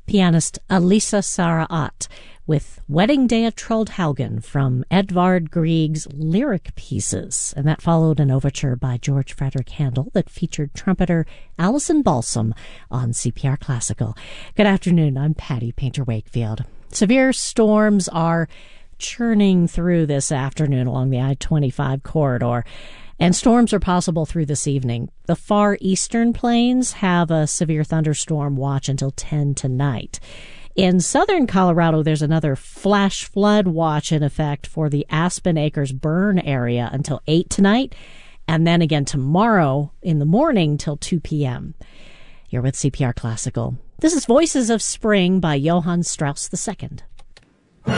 pianist Elisa Sara Ott with Wedding Day at Troldhaugen from Edvard Grieg's Lyric Pieces. And that followed an overture by George Frederick Handel that featured trumpeter Alison Balsam on CPR Classical. Good afternoon, I'm Patty Painter-Wakefield. Severe storms are churning through this afternoon along the I-25 corridor, and storms are possible through this evening. The far eastern plains have a severe thunderstorm watch until 10 tonight. In southern Colorado, there's another flash flood watch in effect for the Aspen Acres burn area until 8 tonight, and then again tomorrow in the morning till 2 p.m. You're with CPR Classical. This is Voices of Spring by Johann Strauss II.